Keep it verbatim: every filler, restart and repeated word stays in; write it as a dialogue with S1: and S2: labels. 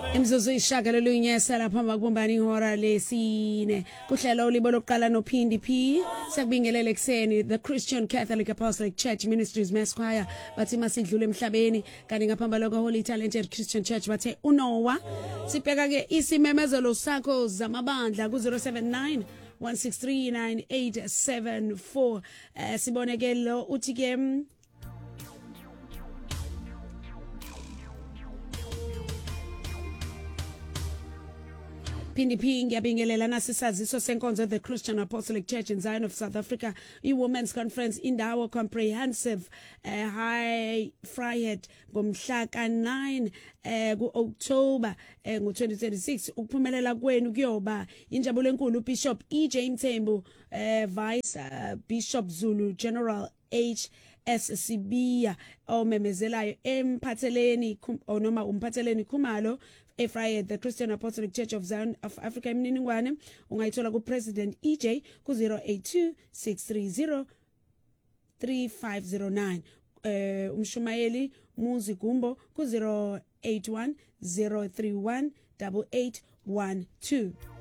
S1: Imzuzu ishagalelo inyesa lapha makubumbani ihora lesine kuhlelo ulibo lokuqala nophindi P sekubingelele ekseni the Christian Catholic Apostolic Church Ministries Mass Choir bathi masidlule emhlabeni kanti ngaphamba lokho Holy Talented Christian Church bathe uNoah sibheka ke isimemezelo sakho zamabandla ku zero seven nine one six three nine eight seven four uh, sibonekelo uthi ke Phindi P ngiyabingelela nasisaziso senkonzo the Christian Apostolic Church in Zion of South Africa i-Women's Conference indawo comprehensive uh, high Friday ngomhla ka nine eh ku October eh ngo twenty twenty-six ukuphumelela kwenu kuyoba injabulo enkulu Bishop E J Mthembu eh Vice uh, Bishop Zulu General H S Sibiya omemezelayo emphatheleni noma umphatheleni Khumalo eFriday the Christian Apostolic Church of Zion of Africa imininingwane ungayithola ku President E J ku zero eight two six three zero three five zero nine eh umshumayeli Muzi Gumbo ku zero eight one zero three one eight eight one two.